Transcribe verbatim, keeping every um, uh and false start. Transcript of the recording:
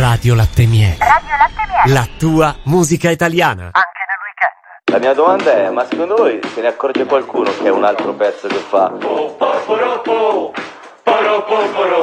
Radio Latte Miele. Radio Latte Miele. La tua musica italiana. Anche nel weekend. La mia domanda è, ma secondo voi se ne accorge qualcuno che è un altro pezzo che fa?